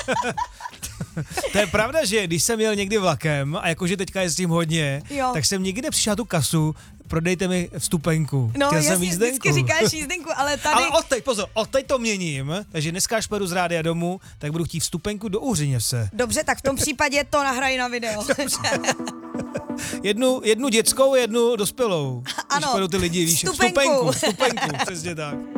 To je pravda, že když jsem jel někdy vlakem a jakože teďka jezdím hodně, tak jsem nikdy nepřišel na tu kasu, prodejte mi vstupenku. No Chtěl jsem jasně, jízdenku. vždycky říkáš jízdenku, ale tady... Ale odteď to měním, takže dneska až pojedu z rádia domů, tak budu chtít vstupenku do Uhřiněvse. Dobře, tak v tom případě to nahraj na video. jednu dětskou, jednu dospělou. Ano. Když pojedou ty lidi, víš, vstupenku, přesně tak.